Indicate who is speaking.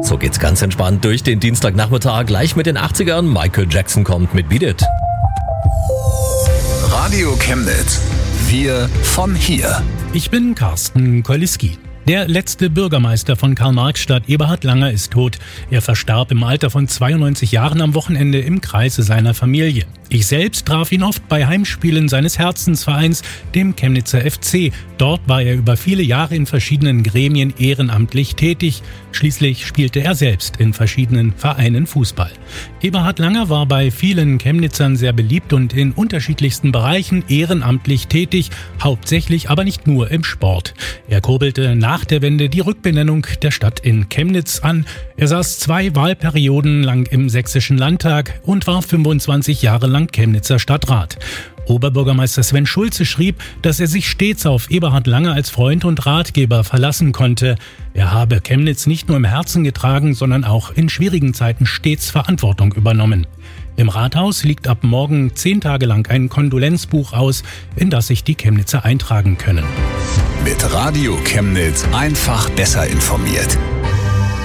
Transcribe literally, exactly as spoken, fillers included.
Speaker 1: So geht's ganz entspannt durch den Dienstagnachmittag. Gleich mit den achtzigern. Michael Jackson kommt mit Beat It.
Speaker 2: Radio Chemnitz. Wir von hier.
Speaker 3: Ich bin Carsten Koliski. Der letzte Bürgermeister von Karl-Marx-Stadt, Eberhard Langer, ist tot. Er verstarb im Alter von zweiundneunzig Jahren am Wochenende im Kreise seiner Familie. Ich selbst traf ihn oft bei Heimspielen seines Herzensvereins, dem Chemnitzer F C. Dort war er über viele Jahre in verschiedenen Gremien ehrenamtlich tätig. Schließlich spielte er selbst in verschiedenen Vereinen Fußball. Eberhard Langer war bei vielen Chemnitzern sehr beliebt und in unterschiedlichsten Bereichen ehrenamtlich tätig, hauptsächlich aber nicht nur im Sport. Er kurbelte nach der Wende die Rückbenennung der Stadt in Chemnitz an. Er saß zwei Wahlperioden lang im Sächsischen Landtag und war fünfundzwanzig Jahre lang Chemnitzer Stadtrat. Oberbürgermeister Sven Schulze schrieb, dass er sich stets auf Eberhard Langer als Freund und Ratgeber verlassen konnte. Er habe Chemnitz nicht nur im Herzen getragen, sondern auch in schwierigen Zeiten stets Verantwortung übernommen. Im Rathaus liegt ab morgen zehn Tage lang ein Kondolenzbuch aus, in das sich die Chemnitzer eintragen können.
Speaker 2: Mit Radio Chemnitz einfach besser informiert.